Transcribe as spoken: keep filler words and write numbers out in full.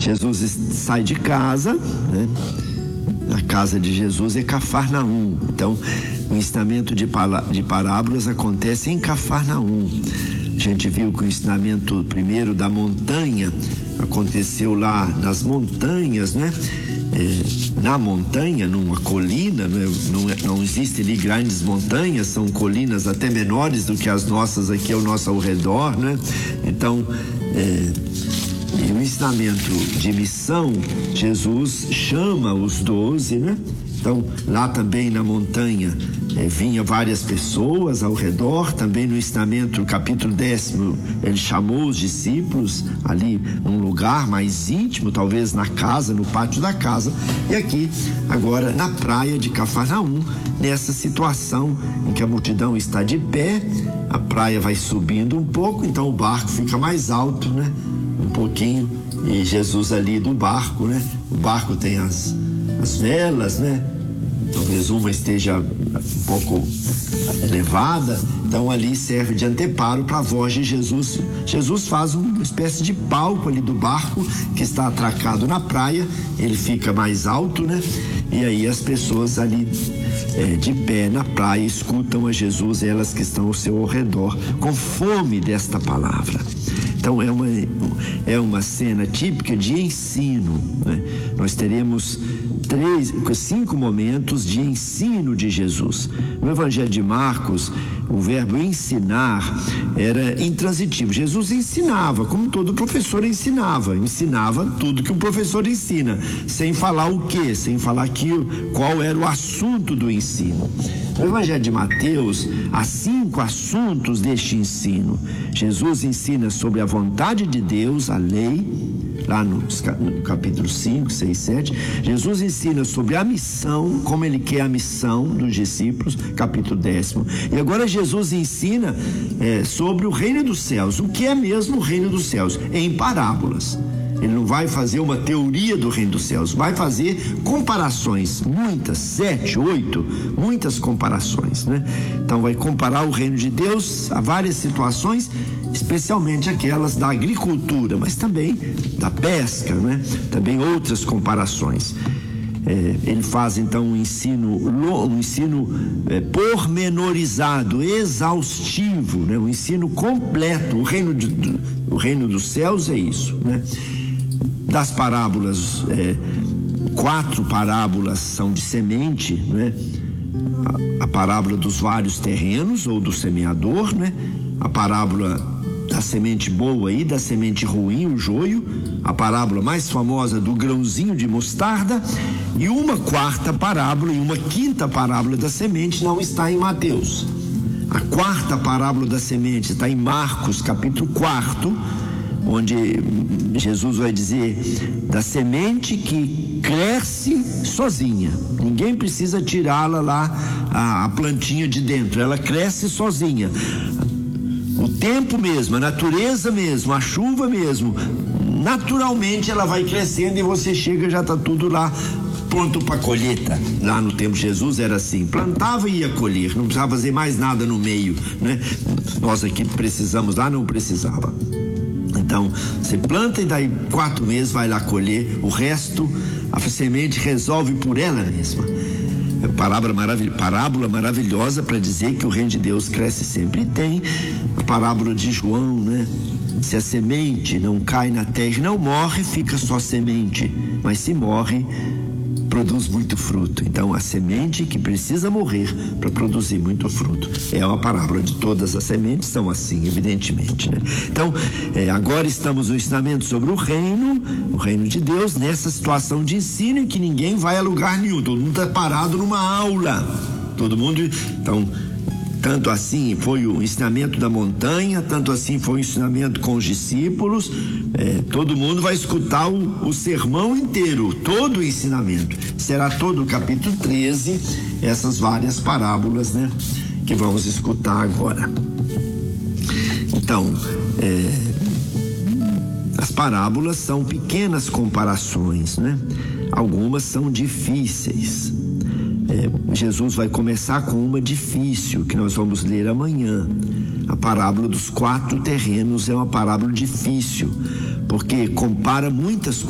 Jesus sai de casa, né? A casa de Jesus é Cafarnaum. Então, o ensinamento de, de parábolas acontece em Cafarnaum. A gente viu que o ensinamento primeiro da montanha aconteceu lá nas montanhas, né? É, na montanha, numa colina, né? não, não existem ali grandes montanhas, são colinas até menores do que as nossas aqui ao nosso ao redor, né? Então, é, e o ensinamento de missão, Jesus chama os doze, né? Então, lá também na montanha, eh, vinha várias pessoas ao redor. Também no ensinamento, capítulo décimo, ele chamou os discípulos ali num lugar mais íntimo, talvez na casa, no pátio da casa. E aqui, agora, na praia de Cafarnaum, nessa situação em que a multidão está de pé, a praia vai subindo um pouco, então o barco fica mais alto, né? Um pouquinho, e Jesus ali do barco, né? O barco tem as, as velas, né? Talvez uma esteja um pouco elevada, então ali serve de anteparo para a voz de Jesus. Jesus faz uma espécie de palco ali do barco que está atracado na praia, ele fica mais alto, né? E aí as pessoas ali é, de pé na praia escutam a Jesus, elas que estão ao seu redor, com fome desta palavra. Então é uma, é uma cena típica de ensino, né? Nós teremos três, cinco momentos de ensino de Jesus. No Evangelho de Marcos, o verbo ensinar era intransitivo. Jesus ensinava, como todo professor ensinava, ensinava tudo que um professor ensina, sem falar o quê, sem falar aquilo, qual era o assunto do ensino. No Evangelho de Mateus, há cinco assuntos deste ensino. Jesus ensina sobre a vontade de Deus, a lei, lá no, no capítulo cinco, seis, sete. Jesus ensina sobre a missão, como ele quer a missão dos discípulos, capítulo décimo. E agora Jesus ensina é, sobre o reino dos céus. O que é mesmo o reino dos céus? Em parábolas. Ele não vai fazer uma teoria do reino dos céus, vai fazer comparações, muitas, sete, oito, muitas comparações, né? Então vai comparar o reino de Deus a várias situações, especialmente aquelas da agricultura, mas também da pesca, né? Também outras comparações. É, ele faz então um ensino, um ensino é, pormenorizado, exaustivo, né? Um ensino completo. O reino, de, do, o reino dos céus é isso, né? Das parábolas, é, quatro parábolas são de semente, né? A, a parábola dos vários terrenos ou do semeador, né? A parábola da semente boa e da semente ruim, o joio, a parábola mais famosa do grãozinho de mostarda, e uma quarta parábola e uma quinta parábola da semente não está em Mateus. A quarta parábola da semente está em Marcos, capítulo quatro, onde Jesus vai dizer da semente que cresce sozinha. Ninguém precisa tirá-la lá, a, a plantinha de dentro, ela cresce sozinha. O tempo mesmo, a natureza mesmo, a chuva mesmo, naturalmente ela vai crescendo e você chega, já está tudo lá pronto para colheita. Lá no tempo de Jesus era assim, plantava e ia colher, não precisava fazer mais nada no meio, né? Nós aqui precisamos, lá não precisava. Então, você planta e daí quatro meses vai lá colher, o resto a semente resolve por ela mesma. É parábola, maravil... parábola maravilhosa para dizer que o reino de Deus cresce sempre. E tem a parábola de João, né? Se a semente não cai na terra e não morre, fica só semente, mas se morre, produz muito fruto. Então a semente que precisa morrer para produzir muito fruto é uma parábola de todas as sementes, são assim, evidentemente, né? Então é, agora estamos no ensinamento sobre o reino, o reino de Deus, nessa situação de ensino em que ninguém vai a lugar nenhum, todo mundo está parado numa aula, todo mundo, então tanto assim foi o ensinamento da montanha, tanto assim foi o ensinamento com os discípulos, é, todo mundo vai escutar o, o sermão inteiro, todo o ensinamento. Será todo o capítulo treze, essas várias parábolas, né, que vamos escutar agora. Então, é, as parábolas são pequenas comparações, né? Algumas são difíceis. É, Jesus vai começar com uma difícil, que nós vamos ler amanhã. A parábola dos quatro terrenos é uma parábola difícil, porque compara muitas